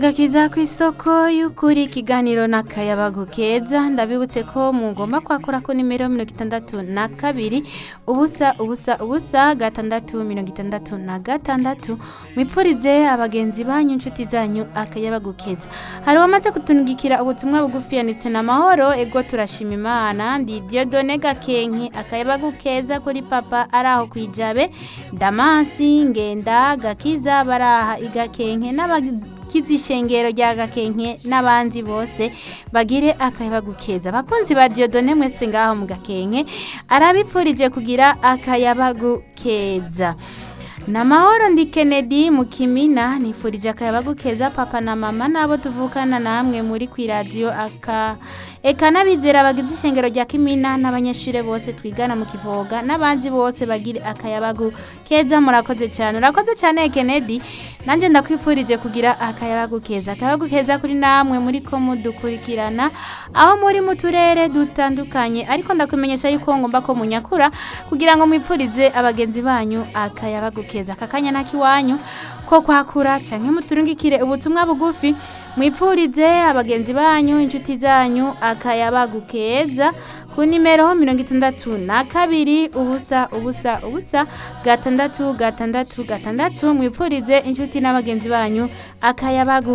Gakiza kw'isoko y'ukuri ikiganiro n'akayabagu keza ndabibutse ko mugomba kwakura ko nimero 62 ubusa ubusa ubusa 666 mwipfurize abagenzi banyu inshuti zanyu akayabagu keza. Hari wamaze kutunugikira ubutumwa bugufi yanitse na mahoro ego turashima Imana ndi Dieudonne Gakenke akayabagu keza kuri papa araho kwijabe Damansi ngenda Gakiza baraha igakenke kizi shengero rya Gakenke n'abandi bose bagire akayabagu keza. Bakunzi ba Dieudonne mwese ngaho mu Gakenke arabipfurije kugira akayabagu keza. Na mahoro ndi Kennedy mu Kimina nifurije akayabagu keza papa na mama nabo tuvukana namwe muri kwi radio eka nabizera bagize ishengero rya Kimina n'abanyeshure bose twigana mu Kivoga n'abandi bose bagire akayabagu keza. Murakoze cyane, urakoze cyane Kennedy, nanje ndakwifurije kugira akayabagu keza. Akayabagu keza kuri namwe muri ko mudukurikirana aho muri mu turere dutandukanye, ariko ndakumenyesha yuko ngomba ko munyakura kugira ngo mwipfurize abagenzi banyu akayabagu keza. Kakanya nakiwanyu ko kwakura canke muturungikire ubutumwa bugufi mwipfurize abagenzi banyu inshuti zanyu akayabagu keza ku nimero 62 ubusa ubusa ubusa 666 mwipfurize inshuti n'abagenzi banyu akayabagu